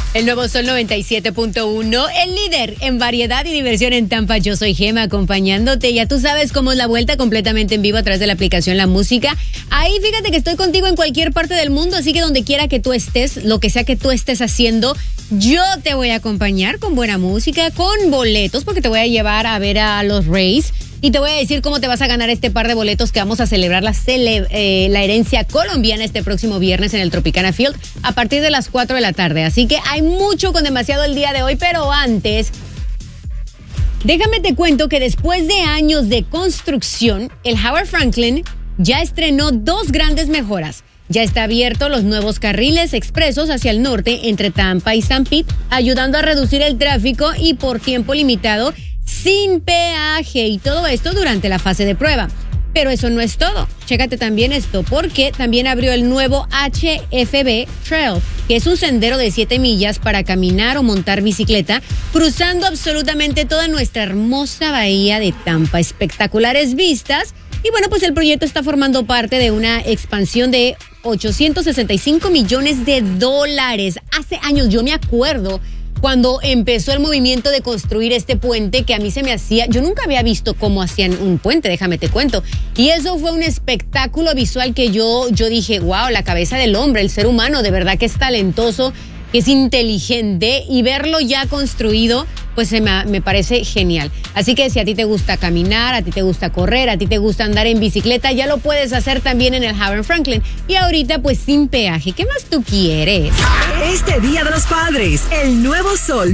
El nuevo Sol 97.1, el líder en variedad y diversión en Tampa. Yo soy Gema, acompañándote. Ya tú sabes cómo es la vuelta, completamente en vivo a través de la aplicación La Música. Ahí fíjate que estoy contigo en cualquier parte del mundo, así que donde quiera que tú estés, lo que sea que tú estés haciendo, yo te voy a acompañar con buena música, con boletos, porque te voy a llevar a ver a los Rays. Y te voy a decir cómo te vas a ganar este par de boletos que vamos a celebrar la herencia colombiana este próximo viernes en el Tropicana Field a partir de las 4 de la tarde. Así que hay mucho con demasiado el día de hoy, pero antes, déjame te cuento que después de años de construcción, el Howard Franklin ya estrenó dos grandes mejoras. Ya está abierto los nuevos carriles expresos hacia el norte entre Tampa y St. Pete, ayudando a reducir el tráfico y por tiempo limitado, sin peaje, y todo esto durante la fase de prueba. Pero eso no es todo. Chécate también esto, porque también abrió el nuevo HFB Trail, que es un sendero de 7 millas para caminar o montar bicicleta, cruzando absolutamente toda nuestra hermosa bahía de Tampa. Espectaculares vistas. Y bueno, pues el proyecto está formando parte de una expansión de $865 millones. Hace años, yo me acuerdo cuando empezó el movimiento de construir este puente, que a mí se me hacía, yo nunca había visto cómo hacían un puente, déjame te cuento. Y eso fue un espectáculo visual que yo dije, wow, la cabeza del hombre, el ser humano, de verdad que es talentoso, que es inteligente, y verlo ya construido, pues me parece genial. Así que si a ti te gusta caminar, a ti te gusta correr, a ti te gusta andar en bicicleta, ya lo puedes hacer también en el Howard Franklin. Y ahorita pues sin peaje. ¿Qué más tú quieres? Este Día de los Padres, el nuevo Sol